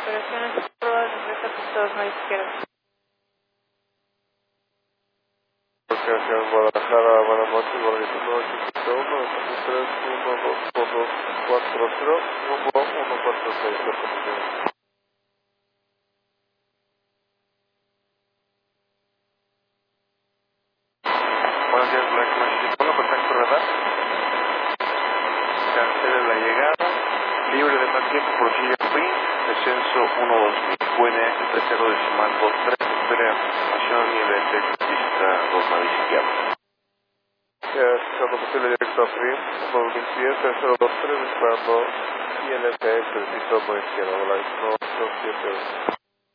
Operaciones pruebas de recta pisados a la izquierda. Operación Guadalajara, buenas noches, Guadalajara 871, 23, 1, 2, 2, 4, 0, rumbo 1, 4, 6, la Buenos días, Black Magic. Pongo contacto radar. Cancele la llegada. Libre de mal tiempo, prosigue Queen. Descenso 1-2000. QNX 30.23. Espera información nivel de pista 2 a la izquierda. Estando posible directo a Free. 2010, 023, disparando ILTS, piso por izquierda. Hola, 1, 2, 7,